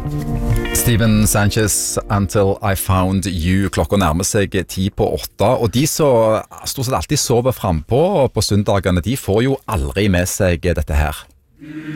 Steven Sanchez, Until I Found You. Klokka nærmer seg 7:50, og de som stort sett alltid sover frempå på søndagene, de får jo aldri med seg dette her.